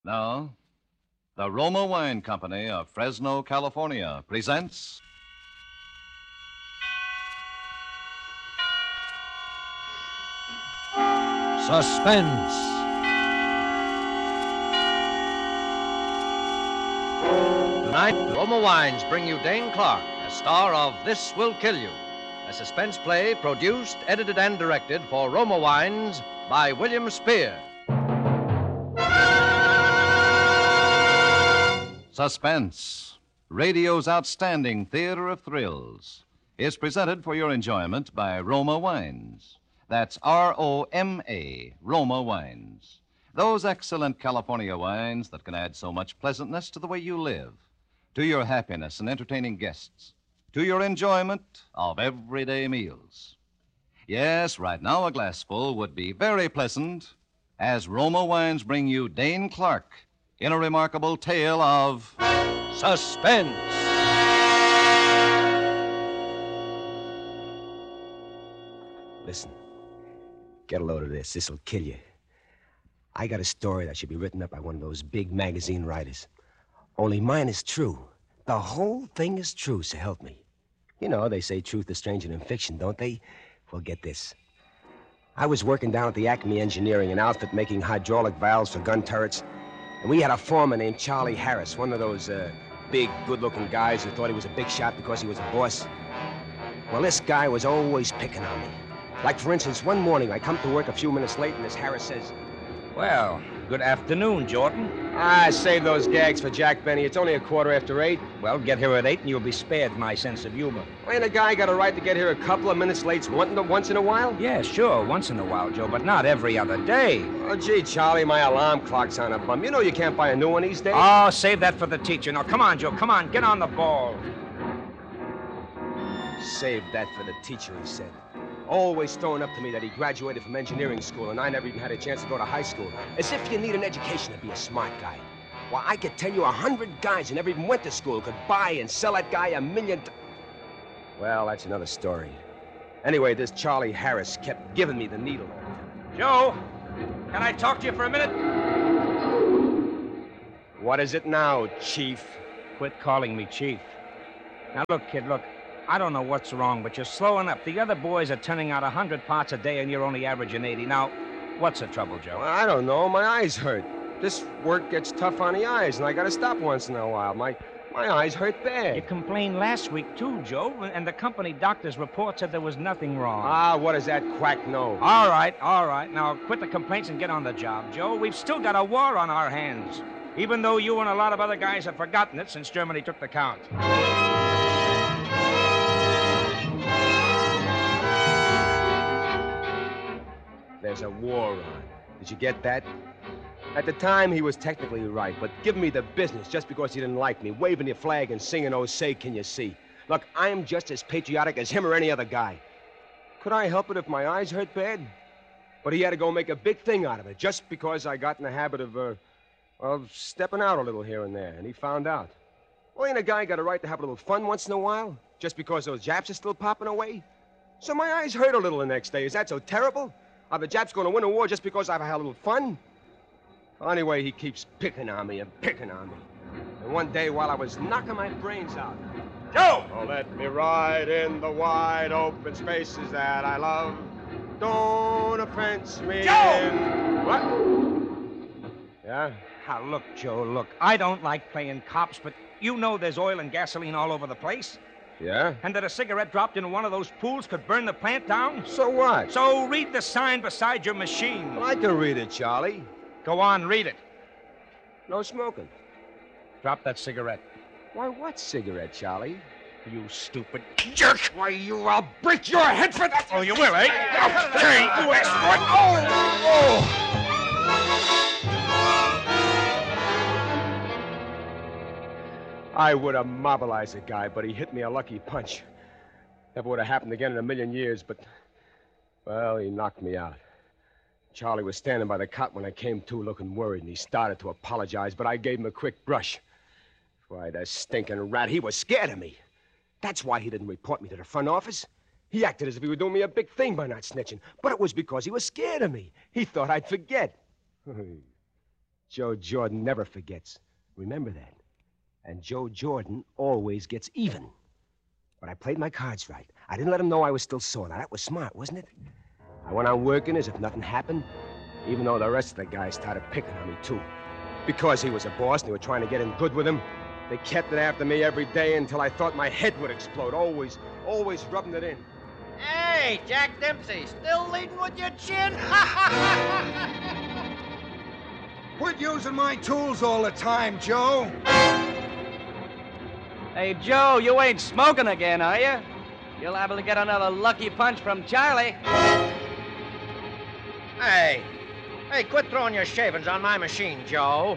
Now, the Roma Wine Company of Fresno, California presents. Suspense. Tonight, Roma Wines bring you Dane Clark, a star of This Will Kill You, a suspense play produced, edited, and directed for Roma Wines by William Spear. Suspense, radio's outstanding theater of thrills, is presented for your enjoyment by Roma Wines. That's R-O-M-A, Roma Wines. Those excellent California wines that can add so much pleasantness to the way you live, to your happiness in entertaining guests, to your enjoyment of everyday meals. Yes, right now a glassful would be very pleasant as Roma Wines bring you Dane Clark in a remarkable tale of Suspense. Listen, get a load of this. This'll kill you. I got a story that should be written up by one of those big magazine writers. Only mine is true. The whole thing is true, so help me. You know, they say truth is stranger than fiction, don't they? Well, get this. I was working down at the Acme Engineering, an outfit making hydraulic valves for gun turrets, and we had a foreman named Charlie Harris, one of those big, good-looking guys who thought he was a big shot because he was a boss. Well, this guy was always picking on me. Like, for instance, one morning I come to work a few minutes late, and this Harris says, Well, good afternoon, Jordan. Save those gags for Jack Benny. It's only 8:15. Well, get here at 8 and you'll be spared my sense of humor. Ain't a guy got a right to get here a couple of minutes late once in a while? Yeah, sure, once in a while, Joe, but not every other day. Oh, gee, Charlie, my alarm clock's on a bum. You know you can't buy a new one these days. Oh, save that for the teacher. Now, come on, Joe, come on, get on the ball. Save that for the teacher, he said. Always throwing up to me that he graduated from engineering school and I never even had a chance to go to high school. As if you need an education to be a smart guy. Well, I could tell you 100 guys who never even went to school could buy and sell that guy $1 million. Well, that's another story. Anyway, this Charlie Harris kept giving me the needle. Joe, can I talk to you for a minute? What is it now, Chief? Quit calling me Chief. Now, look, kid, look. I don't know what's wrong, but you're slowing up. The other boys are turning out 100 parts a day, and you're only averaging 80. Now, what's the trouble, Joe? Well, I don't know. My eyes hurt. This work gets tough on the eyes, and I gotta stop once in a while. My eyes hurt bad. You complained last week, too, Joe, and the company doctor's report said there was nothing wrong. What does that quack know? All right. Now, quit the complaints and get on the job, Joe. We've still got a war on our hands, even though you and a lot of other guys have forgotten it since Germany took the count. There's a war on. Did you get that? At the time, he was technically right, but giving me the business just because he didn't like me, waving the flag and singing, "Oh, say, can you see?" Look, I'm just as patriotic as him or any other guy. Could I help it if my eyes hurt bad? But he had to go make a big thing out of it just because I got in the habit of stepping out a little here and there, and he found out. Well, ain't a guy got a right to have a little fun once in a while, just because those Japs are still popping away? So my eyes hurt a little the next day. Is that so terrible? Are the Japs going to win a war just because I've had a little fun? Anyway, he keeps picking on me and picking on me. And one day, while I was knocking my brains out, Joe! Oh, let me ride in the wide open spaces that I love. Don't offense me. Joe! What? Yeah? Now, look, Joe, look. I don't like playing cops, but you know there's oil and gasoline all over the place. Yeah? And that a cigarette dropped into one of those pools could burn the plant down? So what? So read the sign beside your machine. Well, I can read it, Charlie. Go on, read it. No smoking. Drop that cigarette. Why, what cigarette, Charlie? You stupid jerk! Why, I'll break your head for that! Oh, you will, eh? Okay, you asked for it. I would have mobilized the guy, but he hit me a lucky punch. Never would have happened again in a million years, but, well, he knocked me out. Charlie was standing by the cot when I came to, looking worried, and he started to apologize, but I gave him a quick brush. Why, that stinking rat, he was scared of me. That's why he didn't report me to the front office. He acted as if he were doing me a big thing by not snitching, but it was because he was scared of me. He thought I'd forget. Joe Jordan never forgets. Remember that. And Joe Jordan always gets even. But I played my cards right. I didn't let him know I was still sore. Now, that was smart, wasn't it? I went on working as if nothing happened, even though the rest of the guys started picking on me, too. Because he was a boss and they were trying to get in good with him, they kept it after me every day until I thought my head would explode, always rubbing it in. Hey, Jack Dempsey, still leading with your chin? Quit using my tools all the time, Joe. Hey, Joe, you ain't smoking again, are you? You're liable to get another lucky punch from Charlie. Hey, quit throwing your shavings on my machine, Joe.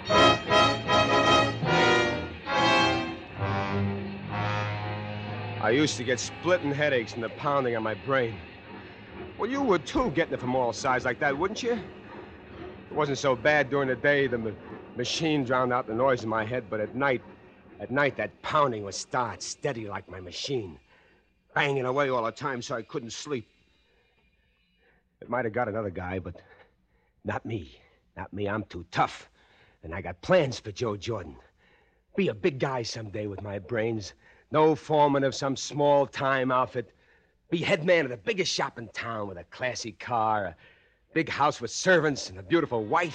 I used to get splitting headaches from the pounding on my brain. Well, you would, too, getting it from all sides like that, wouldn't you? It wasn't so bad during the day. The machine drowned out the noise in my head, but at night, that pounding would start steady like my machine, banging away all the time so I couldn't sleep. It might have got another guy, but not me. Not me. I'm too tough. And I got plans for Joe Jordan. Be a big guy someday with my brains. No foreman of some small-time outfit. Be head man of the biggest shop in town with a classy car, a big house with servants, and a beautiful wife.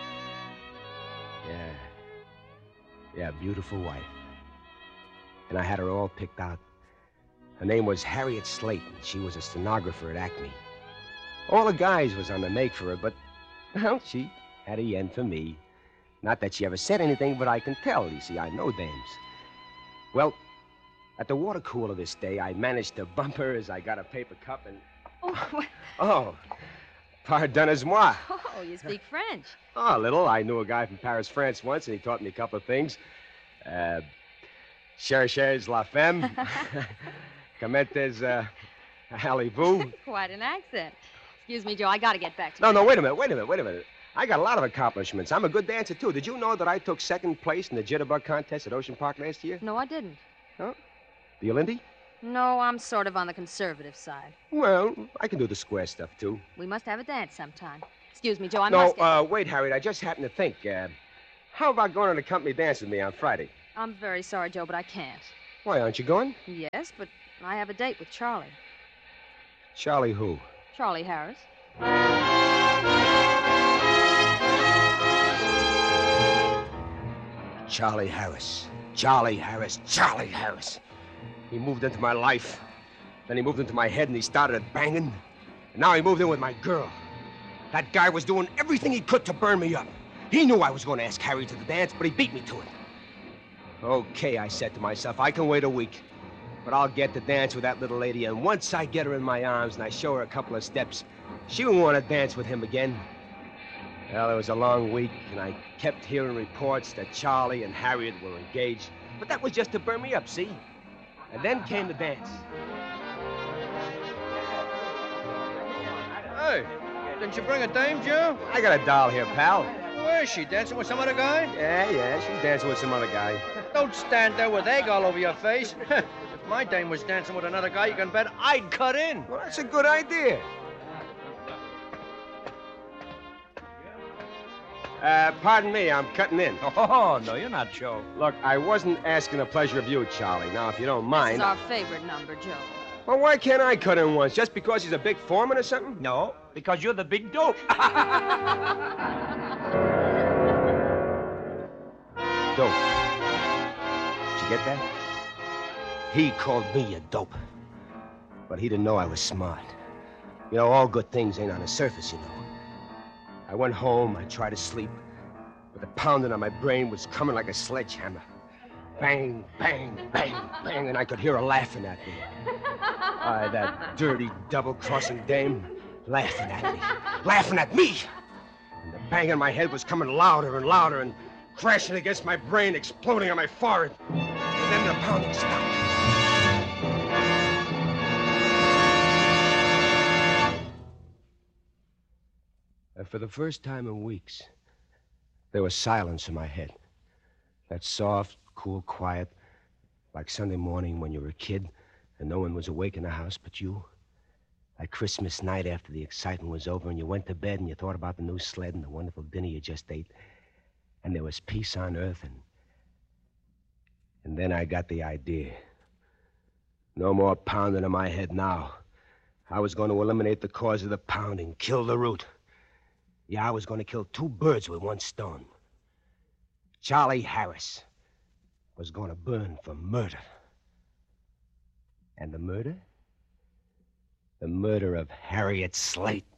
Yeah, beautiful wife. And I had her all picked out. Her name was Harriet Slayton. She was a stenographer at Acme. All the guys was on the make for her, but, well, she had a yen for me. Not that she ever said anything, but I can tell. You see, I know dames. Well, at the water cooler this day, I managed to bump her as I got a paper cup and... Oh, pardonnez-moi. Oh, you speak French. Oh, a little. I knew a guy from Paris, France once, and he taught me a couple of things. Cherchez la femme. Comentes, allez-vous. Quite an accent. Excuse me, Joe, I gotta get back to No, wait a minute. I got a lot of accomplishments. I'm a good dancer, too. Did you know that I took second place in the jitterbug contest at Ocean Park last year? No, I didn't. Huh? The Lindy? No, I'm sort of on the conservative side. Well, I can do the square stuff, too. We must have a dance sometime. Excuse me, Joe, I No, must get... wait, Harriet, I just happened to think, how about going on a company dance with me on Friday? I'm very sorry, Joe, but I can't. Why, aren't you going? Yes, but I have a date with Charlie. Charlie who? Charlie Harris. Charlie Harris. Charlie Harris. He moved into my life. Then he moved into my head and he started banging. And now he moved in with my girl. That guy was doing everything he could to burn me up. He knew I was going to ask Harry to the dance, but he beat me to it. Okay, I said to myself, I can wait a week. But I'll get to dance with that little lady, and once I get her in my arms and I show her a couple of steps, she won't want to dance with him again. Well, it was a long week, and I kept hearing reports that Charlie and Harriet were engaged. But that was just to burn me up, see? And then came the dance. Hey, didn't you bring a dame, Joe? I got a doll here, pal. Where is she? Dancing with some other guy? Yeah, she's dancing with some other guy. Don't stand there with egg all over your face. If my dame was dancing with another guy, you can bet I'd cut in. Well, that's a good idea. Pardon me, I'm cutting in. Oh, no, you're not, Joe. Look, I wasn't asking the pleasure of you, Charlie. Now, if you don't This mind... is our favorite number, Joe. Well, why can't I cut in once? Just because he's a big foreman or something? No, because you're the big dope. Dope. Did you get that? He called me a dope. But he didn't know I was smart. You know, all good things ain't on the surface, you know. I went home, I tried to sleep, but the pounding on my brain was coming like a sledgehammer. Bang, bang, bang, bang, and I could hear her laughing at me. That dirty, double-crossing dame, laughing at me. And the bang in my head was coming louder and louder and crashing against my brain, exploding on my forehead. And then the pounding stopped. And for the first time in weeks, there was silence in my head. That soft, cool quiet, like Sunday morning when you were a kid and no one was awake in the house but you. Like Christmas night after the excitement was over and you went to bed and you thought about the new sled and the wonderful dinner you just ate. and there was peace on earth, and then I got the idea. No more pounding in my head now. I was going to eliminate the cause of the pounding, kill the root. Yeah, I was going to kill two birds with one stone. Charlie Harris was going to burn for murder. And the murder? The murder of Harriet Slate.